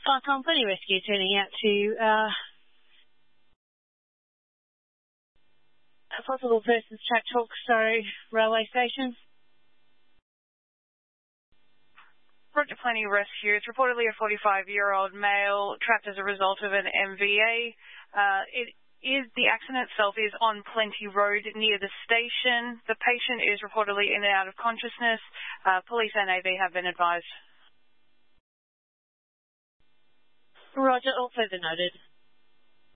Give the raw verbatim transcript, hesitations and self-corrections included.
Fire Company Rescue turning out to uh, a possible person's trapped Hawkesbury railway station. Roger, Plenty Rescue. It's reportedly a forty-five-year-old male trapped as a result of an M V A. Uh, it is the accident itself is on Plenty Road near the station. The patient is reportedly in and out of consciousness. Uh, police and A V have been advised. Roger, all further noted.